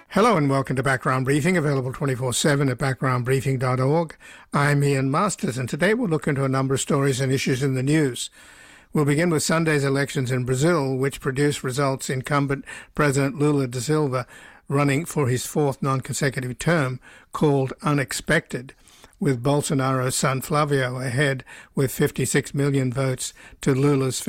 Hello and welcome to Background Briefing, available 24/7 at backgroundbriefing.org. I'm Ian Masters, and today we'll look into a number of stories and issues in the news. We'll begin with Sunday's elections in Brazil, which produced results incumbent President Lula da Silva running for his fourth non-consecutive term, called unexpected, with Bolsonaro's son Flavio ahead with 56 million votes to Lula's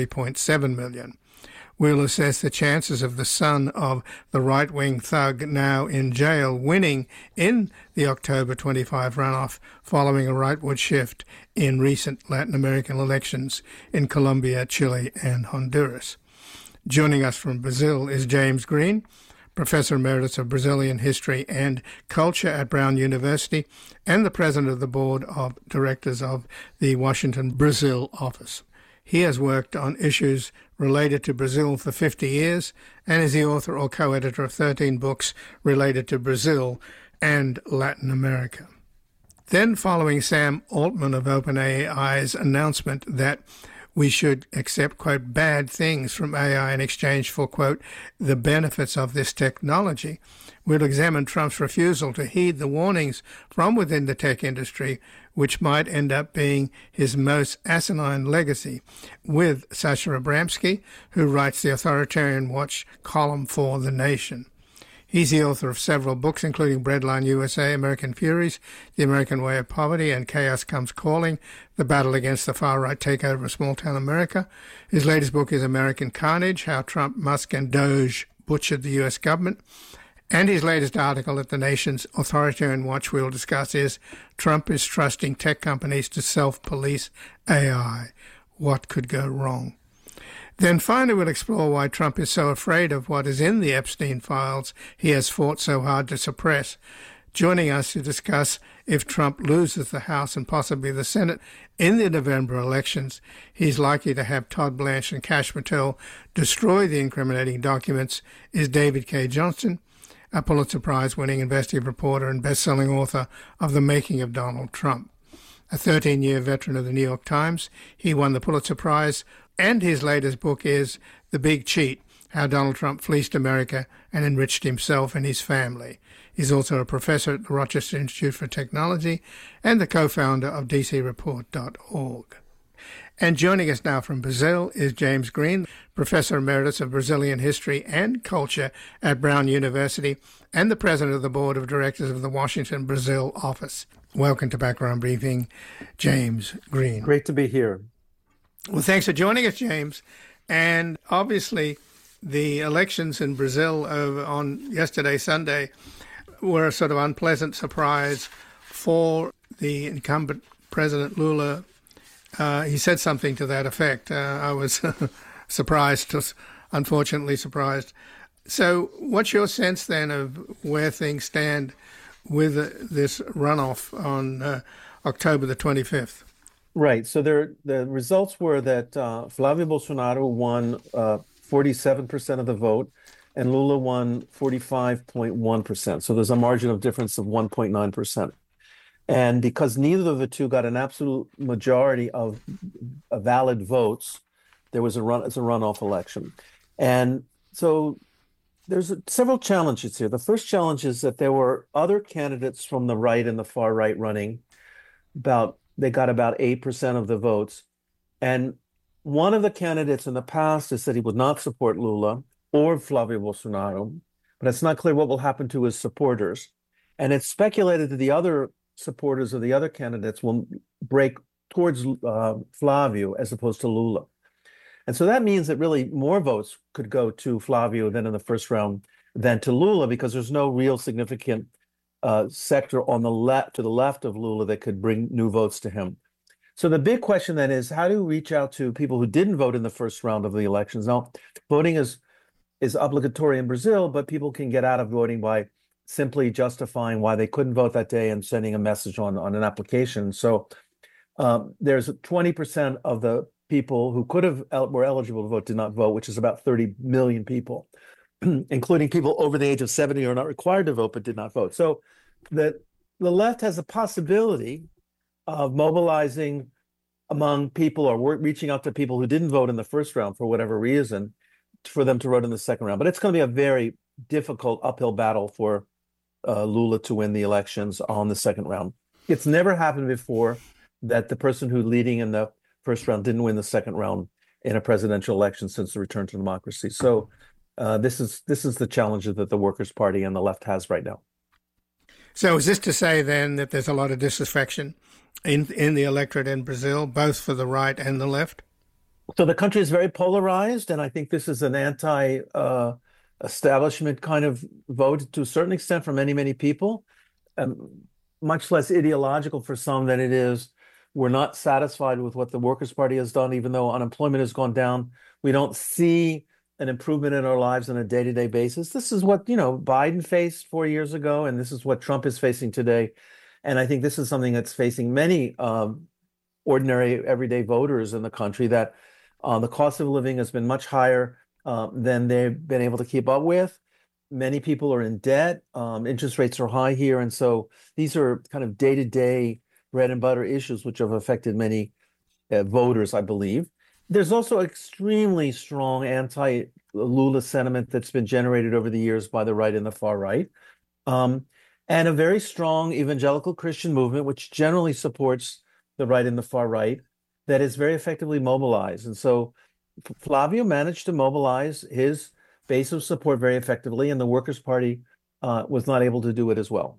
53.7 million. We'll assess the chances of the son of the right-wing thug now in jail winning in the October 25 runoff following a rightward shift in recent Latin American elections in Colombia, Chile, and Honduras. Joining us from Brazil is James Green, Professor Emeritus of Brazilian History and Culture at Brown University and the President of the Board of Directors of the Washington Brazil office. He has worked on issues related to Brazil for 50 years and is the author or co-editor of 13 books related to Brazil and Latin America. Then, following Sam Altman of OpenAI's announcement that we should accept, quote, bad things from AI in exchange for, quote, the benefits of this technology, we'll examine Trump's refusal to heed the warnings from within the tech industry, which might end up being his most asinine legacy, with Sasha Abramsky, who writes the Authoritarian Watch column for The Nation. He's the author of several books, including Breadline USA, American Furies, The American Way of Poverty, and Chaos Comes Calling, The Battle Against the Far-Right Takeover of Small-Town America. His latest book is American Carnage, How Trump, Musk, and Doge Butchered the U.S. Government. And his latest article at The Nation's Authoritarian Watch we'll discuss is Trump is Trusting Tech Companies to Self-Police AI. What could go wrong? Then finally we'll explore why Trump is so afraid of what is in the Epstein files he has fought so hard to suppress. Joining us to discuss if Trump loses the House and possibly the Senate in the November elections, he's likely to have Todd Blanche and Kash Patel destroy the incriminating documents, is David Cay Johnston, a Pulitzer Prize-winning investigative reporter and best-selling author of The Making of Donald Trump. A 13-year veteran of the New York Times, he won the Pulitzer Prize, and his latest book is The Big Cheat, How Donald Trump Fleeced America and Enriched Himself and His Family. He's also a professor at the Rochester Institute for Technology and the co-founder of DCReport.org. And joining us now from Brazil is James Green, Professor Emeritus of Brazilian History and Culture at Brown University and the President of the Board of Directors of the Washington Brazil office. Welcome to Background Briefing, James Green. Great to be here. Well, thanks for joining us, James. And obviously, the elections in Brazil on yesterday, Sunday, were a sort of unpleasant surprise for the incumbent President Lula. He said something to that effect. I was surprised, unfortunately surprised. So what's your sense then of where things stand with this runoff on October the 25th? Right. So the results were that Flávio Bolsonaro won 47% of the vote and Lula won 45.1%. So there's a margin of difference of 1.9%. And because neither of the two got an absolute majority of valid votes, it's a runoff election. And so there's several challenges here. The first challenge is that there were other candidates from the right and the far right running. They got about 8% of the votes. And one of the candidates in the past has said he would not support Lula or Flávio Bolsonaro, but it's not clear what will happen to his supporters. And it's speculated that the other supporters of the other candidates will break towards Flávio as opposed to Lula. And so that means that really more votes could go to Flávio than in the first round than to Lula, because there's no real significant sector on the to the left of Lula that could bring new votes to him. So the big question then is, how do we reach out to people who didn't vote in the first round of the elections? Now, voting is obligatory in Brazil, but people can get out of voting by simply justifying why they couldn't vote that day and sending a message on an application. So there's 20% of the people who were eligible to vote did not vote, which is about 30 million people, including people over the age of 70 who are not required to vote but did not vote. So the left has a possibility of mobilizing among people or reaching out to people who didn't vote in the first round for whatever reason for them to vote in the second round. But it's going to be a very difficult uphill battle for Lula to win the elections on the second round. It's never happened before that the person who's leading in the first round didn't win the second round in a presidential election since the return to democracy. So this is the challenge that the Workers' Party and the left has right now. So is this to say then that there's a lot of disaffection in the electorate in Brazil, both for the right and the left? So the country is very polarized, and I think this is an anti-establishment kind of vote to a certain extent for many, many people, much less ideological for some than it is. We're not satisfied with what the Workers' Party has done, even though unemployment has gone down. We don't see an improvement in our lives on a day-to-day basis. This is what, Biden faced 4 years ago, and this is what Trump is facing today. And I think this is something that's facing many ordinary, everyday voters in the country, that the cost of living has been much higher than they've been able to keep up with. Many people are in debt. Interest rates are high here. And so these are kind of day-to-day bread and butter issues which have affected many voters, I believe. There's also extremely strong anti-Lula sentiment that's been generated over the years by the right and the far right, and a very strong evangelical Christian movement, which generally supports the right and the far right, that is very effectively mobilized. And so Flavio managed to mobilize his base of support very effectively, and the Workers' Party was not able to do it as well.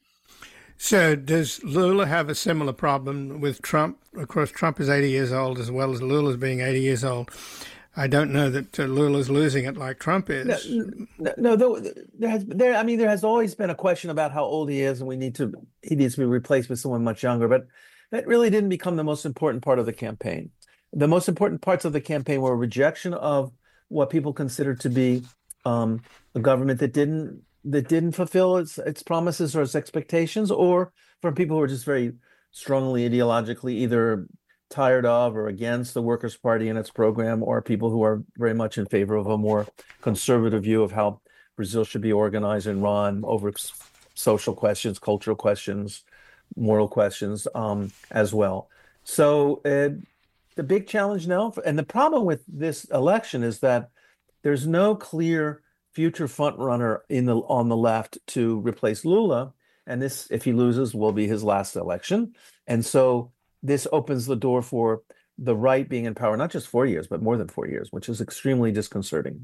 So does Lula have a similar problem with Trump? Of course, Trump is 80 years old as well as Lula's being 80 years old. I don't know that Lula's losing it like Trump is. No, there has always been a question about how old he is, and he needs to be replaced with someone much younger. But that really didn't become the most important part of the campaign. The most important parts of the campaign were a rejection of what people considered to be a government that didn't fulfill its promises or its expectations, or from people who are just very strongly ideologically either tired of or against the Workers' Party and its program, or people who are very much in favor of a more conservative view of how Brazil should be organized and run over social questions, cultural questions, moral questions as well. So the big challenge now, and the problem with this election, is that there's no clear future frontrunner on the left to replace Lula, and this, if he loses, will be his last election. And so this opens the door for the right being in power, not just 4 years, but more than 4 years, which is extremely disconcerting.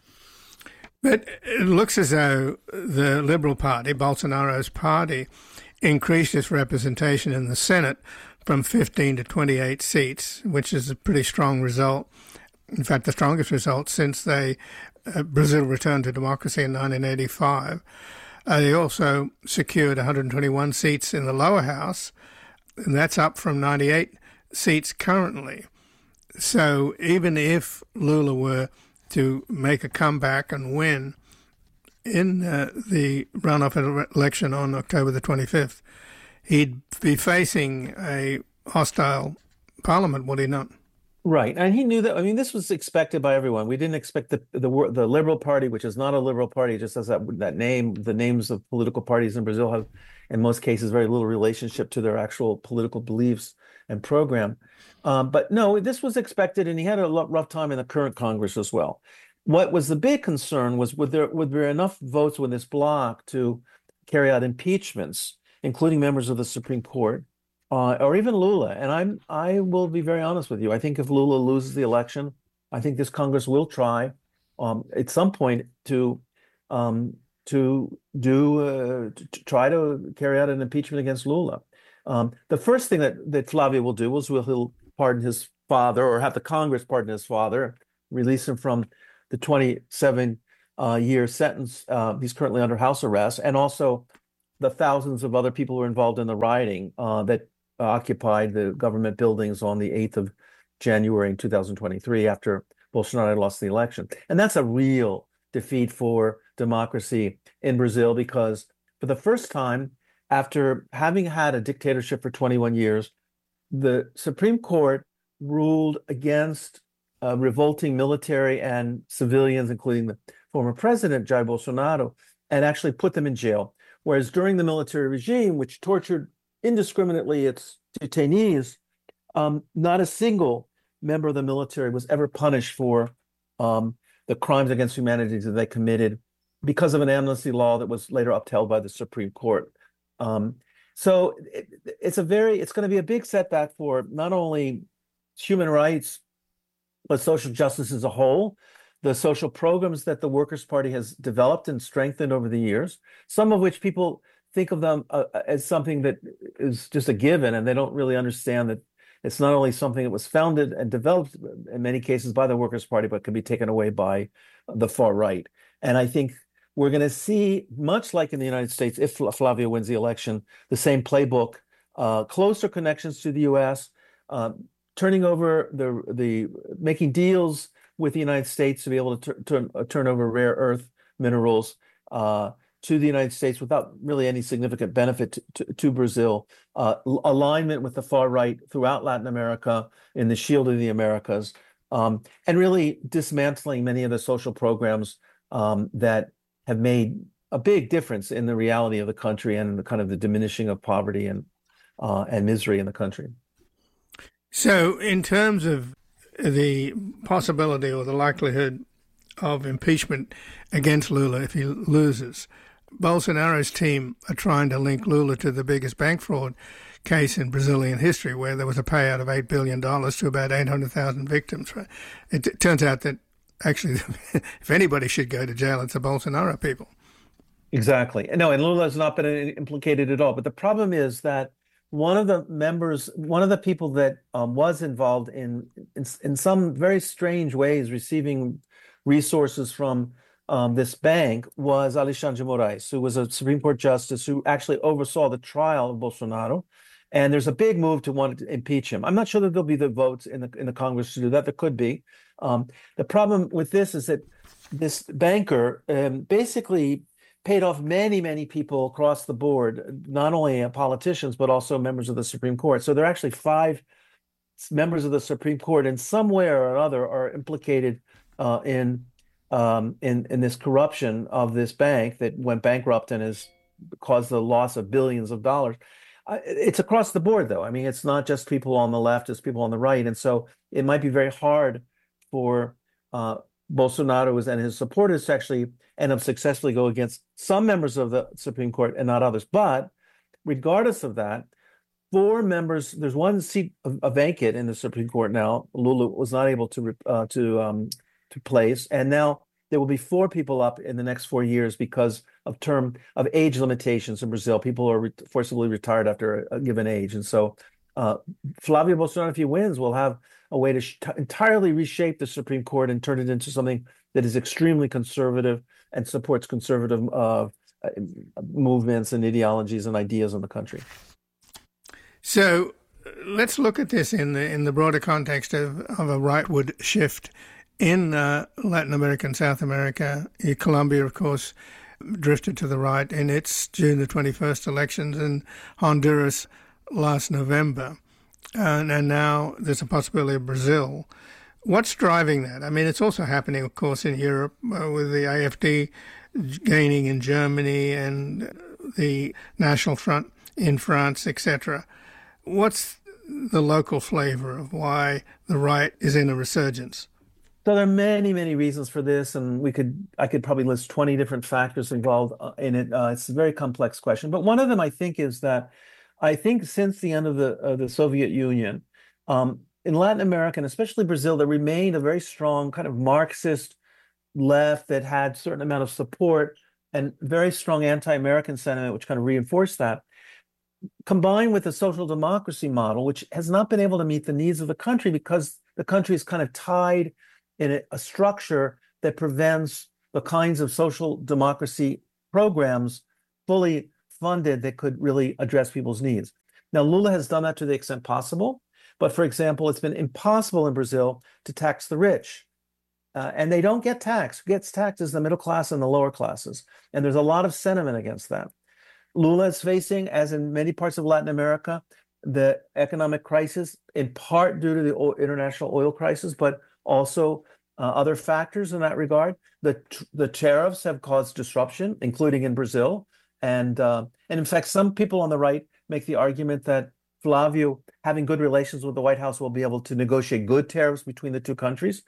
But it looks as though the Liberal Party, Bolsonaro's party, increased its representation in the Senate from 15 to 28 seats, which is a pretty strong result. In fact, the strongest result since Brazil returned to democracy in 1985. They also secured 121 seats in the lower house, and that's up from 98 seats currently. So even if Lula were to make a comeback and win in the runoff election on October the 25th, he'd be facing a hostile parliament, would he not? Right, and he knew that. I mean, this was expected by everyone. We didn't expect the Liberal Party, which is not a liberal party, it just has that name. The names of political parties in Brazil have, in most cases, very little relationship to their actual political beliefs and program. But no, this was expected, and he had a rough time in the current Congress as well. What was the big concern was would there be enough votes with this bloc to carry out impeachments, including members of the Supreme Court, or even Lula. And I will be very honest with you. I think if Lula loses the election, I think this Congress will try at some point to try to carry out an impeachment against Lula. The first thing that Flavio will do is he'll pardon his father, or have the Congress pardon his father, release him from the 27-year sentence. He's currently under house arrest, and also the thousands of other people who were involved in the rioting that occupied the government buildings on the 8th of January in 2023 after Bolsonaro lost the election. And that's a real defeat for democracy in Brazil, because for the first time, after having had a dictatorship for 21 years, the Supreme Court ruled against revolting military and civilians, including the former president, Jair Bolsonaro, and actually put them in jail. Whereas during the military regime, which tortured indiscriminately its detainees, not a single member of the military was ever punished for the crimes against humanity that they committed because of an amnesty law that was later upheld by the Supreme Court. Um, so it's going to be a big setback for not only human rights, but social justice as a whole. The social programs that the Workers' Party has developed and strengthened over the years, some of which people think of them as something that is just a given, and they don't really understand that it's not only something that was founded and developed in many cases by the Workers' Party, but can be taken away by the far right. And I think we're going to see, much like in the United States, if Flavio wins the election, the same playbook, closer connections to the U.S., turning over making deals with the United States to be able to turn over rare earth minerals to the United States without really any significant benefit to Brazil. Alignment with the far right throughout Latin America in the Shield of the Americas, and really dismantling many of the social programs that have made a big difference in the reality of the country and the kind of the diminishing of poverty and misery in the country. So in terms of the possibility or the likelihood of impeachment against Lula if he loses, Bolsonaro's team are trying to link Lula to the biggest bank fraud case in Brazilian history, where there was a payout of $8 billion to about 800,000 victims. It turns out that actually, if anybody should go to jail, it's the Bolsonaro people. Exactly. No, and Lula has not been implicated at all. But the problem is that one of the people that was involved in some very strange ways receiving resources from this bank was Alexandre de Moraes, who was a Supreme Court justice who actually oversaw the trial of Bolsonaro. And there's a big move to want to impeach him. I'm not sure that there'll be the votes in the Congress to do that. There could be. The problem with this is that this banker basically paid off many, many people across the board, not only politicians, but also members of the Supreme Court. So there are actually 5 members of the Supreme Court in some way or another are implicated in this corruption of this bank that went bankrupt and has caused the loss of billions of dollars. It's across the board, though. I mean, it's not just people on the left, it's people on the right. And so it might be very hard for Bolsonaro and his supporters to actually end up successfully go against some members of the Supreme Court and not others. But regardless of that, 4 members, there's one seat vacant in the Supreme Court now. Lula was not able to place, and now there will be 4 people up in the next 4 years because of age limitations in Brazil. People are forcibly retired after a given age, and so Flavio Bolsonaro, if he wins, will have a way to entirely reshape the Supreme Court and turn it into something that is extremely conservative and supports conservative movements and ideologies and ideas in the country. So let's look at this in the broader context of a rightward shift in Latin America and South America. Colombia, of course, drifted to the right in its June the 21st elections, and Honduras last November. And now there's a possibility of Brazil. What's driving that? I mean, it's also happening, of course, in Europe with the AfD gaining in Germany and the National Front in France, etc. What's the local flavor of why the right is in a resurgence? So there are many, many reasons for this, and I could probably list 20 different factors involved in it. It's a very complex question, but one of them I think is that since the end of the Soviet Union, in Latin America and especially Brazil, there remained a very strong kind of Marxist left that had a certain amount of support and very strong anti-American sentiment, which kind of reinforced that, combined with the social democracy model, which has not been able to meet the needs of the country because the country is kind of tied in a structure that prevents the kinds of social democracy programs fully funded that could really address people's needs. Now, Lula has done that to the extent possible, but for example, it's been impossible in Brazil to tax the rich. And they don't get taxed. Who gets taxed is the middle class and the lower classes. And there's a lot of sentiment against that. Lula is facing, as in many parts of Latin America, the economic crisis, in part due to the international oil crisis, but also other factors in that regard. The tariffs have caused disruption, including in Brazil. And in fact, some people on the right make the argument that Flavio, having good relations with the White House, will be able to negotiate good tariffs between the two countries.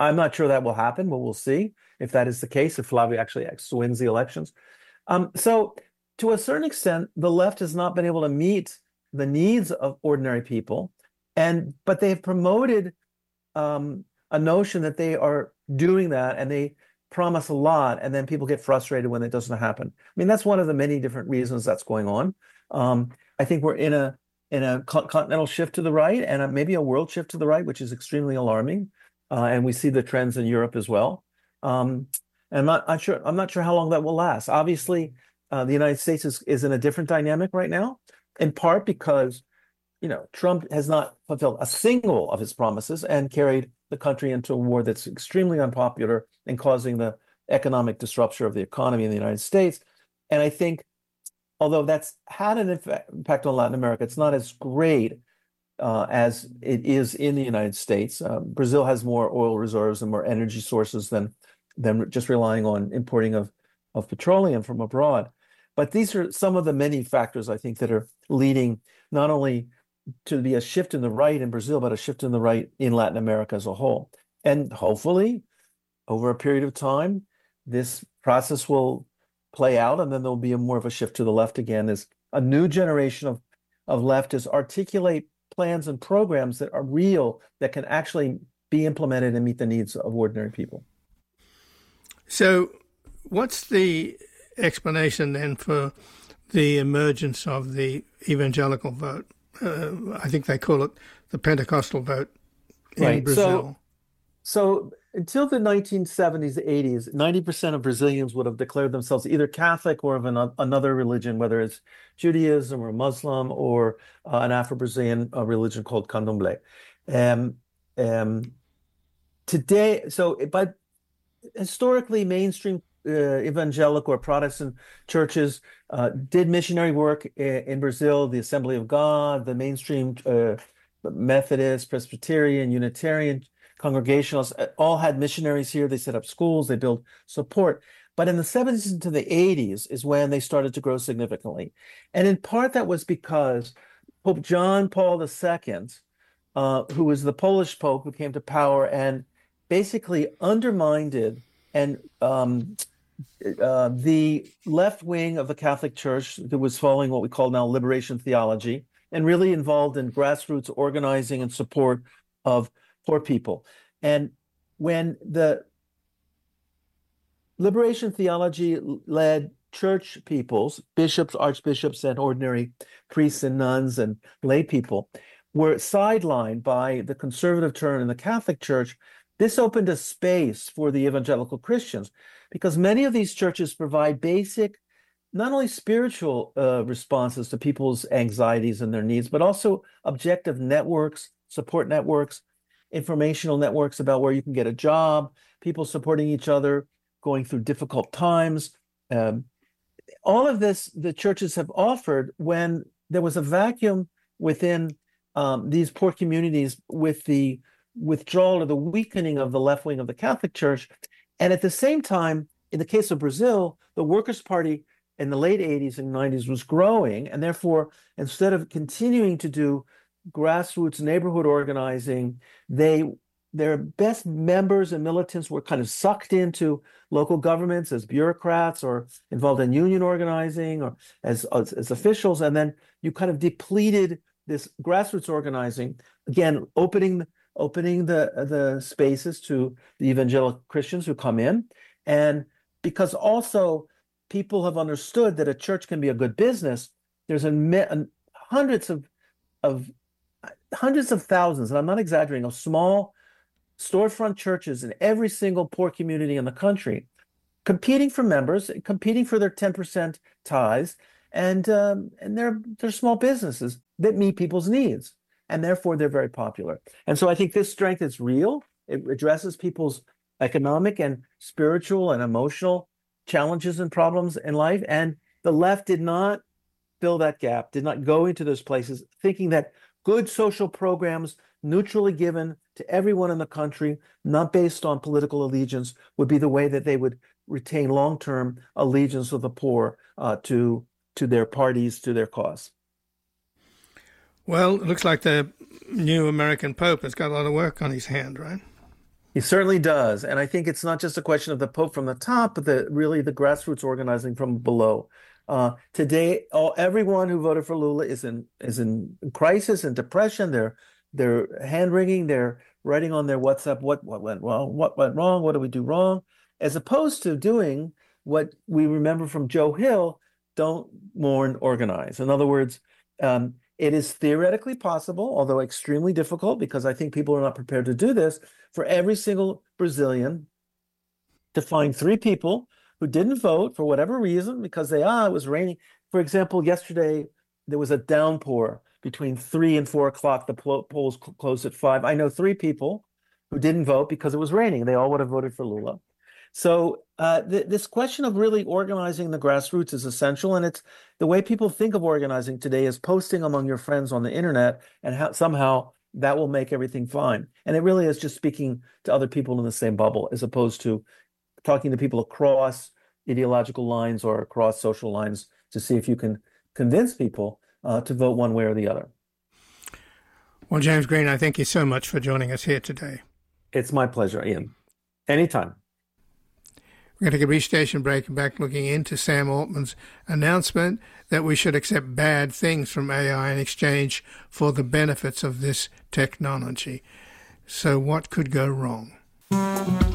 I'm not sure that will happen, but we'll see if that is the case, if Flavio actually wins the elections. So to a certain extent, the left has not been able to meet the needs of ordinary people, but they have promoted a notion that they are doing that, and they promise a lot, and then people get frustrated when it doesn't happen. I mean, that's one of the many different reasons that's going on. I think we're in a continental shift to the right, and maybe a world shift to the right, which is extremely alarming. And we see the trends in Europe as well. And I'm not sure how long that will last. Obviously, the United States is in a different dynamic right now, in part because Trump has not fulfilled a single of his promises and carried the country into a war that's extremely unpopular and causing the economic disruption of the economy in the United States. And I think, although that's had an impact on Latin America, it's not as great as it is in the United States. Brazil has more oil reserves and more energy sources than just relying on importing of petroleum from abroad. But these are some of the many factors, I think, that are leading not only to be a shift in the right in Brazil, but a shift in the right in Latin America as a whole. And hopefully, over a period of time, this process will play out, and then there'll be more of a shift to the left again, as a new generation of leftists articulate plans and programs that are real, that can actually be implemented and meet the needs of ordinary people. So what's the explanation then for the emergence of the evangelical vote? I think they call it the Pentecostal vote in Brazil. So until the 1970s, 80s, 90% of Brazilians would have declared themselves either Catholic or of another religion, whether it's Judaism or Muslim or an Afro-Brazilian religion called Candomblé. Today, but historically, mainstream evangelical or Protestant churches did missionary work in Brazil. The Assembly of God, the mainstream Methodist, Presbyterian, Unitarian, Congregationalists, all had missionaries here. They set up schools, they built support. But in the 70s into the 80s is when they started to grow significantly. And in part that was because Pope John Paul II, who was the Polish Pope who came to power and basically undermined and the left wing of the Catholic Church that was following what we call now liberation theology, and really involved in grassroots organizing and support of poor people. And when the liberation theology led church peoples, bishops, archbishops, and ordinary priests and nuns and lay people were sidelined by the conservative turn in the Catholic Church, this opened a space for the evangelical Christians, because many of these churches provide basic, not only spiritual responses to people's anxieties and their needs, but also objective networks, support networks, informational networks about where you can get a job, people supporting each other, going through difficult times. All of this the churches have offered when there was a vacuum within these poor communities with the withdrawal or the weakening of the left wing of the Catholic Church. And at the same time, in the case of Brazil, the Workers' Party in the late 80s and 90s was growing. And therefore, instead of continuing to do grassroots neighborhood organizing, their best members and militants were kind of sucked into local governments as bureaucrats or involved in union organizing or as officials. And then you kind of depleted this grassroots organizing, again, opening the spaces to the evangelical Christians who come in. And because also people have understood that a church can be a good business, there's hundreds of thousands, and I'm not exaggerating, of small storefront churches in every single poor community in the country, competing for members, competing for their 10% tithes, and they're small businesses that meet people's needs, and therefore they're very popular. And so I think this strength is real. It addresses people's economic and spiritual and emotional challenges and problems in life. And the left did not fill that gap, did not go into those places thinking that good social programs, neutrally given to everyone in the country, not based on political allegiance, would be the way that they would retain long-term allegiance of the poor to their parties, to their cause. Well, it looks like the new American Pope has got a lot of work on his hand, right? He certainly does. And I think it's not just a question of the Pope from the top, but really the grassroots organizing from below. Today, everyone who voted for Lula is in crisis and depression. They're hand wringing. They're writing on their WhatsApp what went wrong, what did we do wrong, as opposed to doing what we remember from Joe Hill: don't mourn, organize. In other words, it is theoretically possible, although extremely difficult, because I think people are not prepared to do this, for every single Brazilian to find three people who didn't vote for whatever reason because it was raining. For example, yesterday there was a downpour between 3 and 4 o'clock. The polls closed at 5. I know three people who didn't vote because it was raining. They all would have voted for Lula. So this question of really organizing the grassroots is essential, and it's the way people think of organizing today is posting among your friends on the internet, and somehow that will make everything fine. And it really is just speaking to other people in the same bubble, as opposed to talking to people across ideological lines or across social lines to see if you can convince people to vote one way or the other. Well, James Green, I thank you so much for joining us here today. It's my pleasure, Ian. Anytime. We're going to take a brief station break and back looking into Sam Altman's announcement that we should accept bad things from AI in exchange for the benefits of this technology. So what could go wrong?